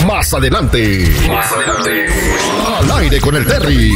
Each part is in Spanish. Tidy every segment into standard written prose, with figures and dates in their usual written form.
Más adelante. Al aire con el Terry.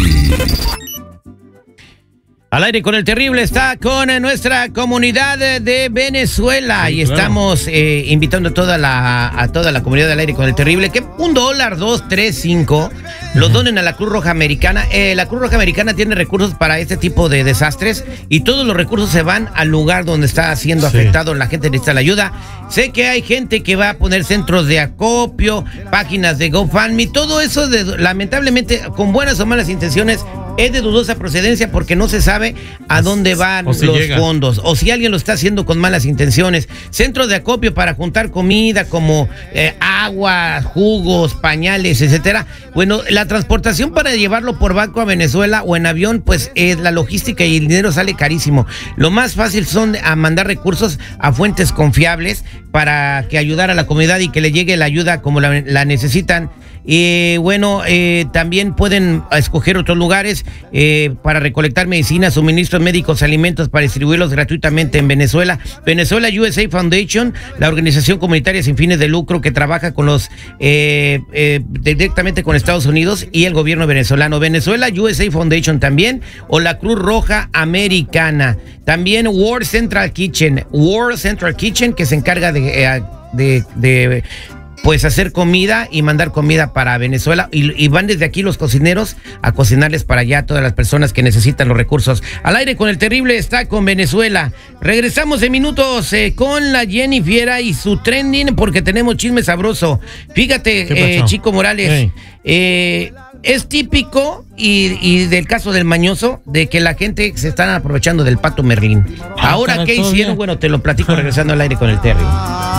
Al aire con el terrible está con nuestra comunidad de Venezuela. Sí, y estamos invitando a toda la comunidad del aire con el terrible que $1, 2, 3, 5 los donen a la Cruz Roja Americana. La Cruz Roja Americana tiene recursos para este tipo de desastres y todos los recursos se van al lugar donde está siendo afectado. La gente necesita la ayuda. Sé que hay gente que va a poner centros de acopio, páginas de GoFundMe, todo eso lamentablemente con buenas o malas intenciones es de dudosa procedencia porque no se sabe a dónde van los fondos o si alguien lo está haciendo con malas intenciones. Centros de acopio para juntar comida como agua, jugos, pañales, etcétera. Bueno, la transportación para llevarlo por barco a Venezuela o en avión, pues la logística y el dinero sale carísimo. Lo más fácil son a mandar recursos a fuentes confiables para que ayudar a la comunidad y que le llegue la ayuda como la necesitan. Bueno, también pueden escoger otros lugares para recolectar medicinas, suministros médicos, alimentos para distribuirlos gratuitamente en Venezuela. Venezuela USA Foundation, la organización comunitaria sin fines de lucro que trabaja con directamente con Estados Unidos y el gobierno venezolano. Venezuela USA Foundation también, o la Cruz Roja Americana. También World Central Kitchen, que se encarga de pues hacer comida y mandar comida para Venezuela y van desde aquí los cocineros a cocinarles para allá a todas las personas que necesitan los recursos. Al aire con el terrible está con Venezuela. Regresamos en minutos con la Jenny Fiera y su trending porque tenemos chisme sabroso. Fíjate, Chico Morales, es típico y del caso del mañoso de que la gente se están aprovechando del Pato Merlín. Ahora, ¿qué hicieron? Bueno, te lo platico regresando al aire con el Terry.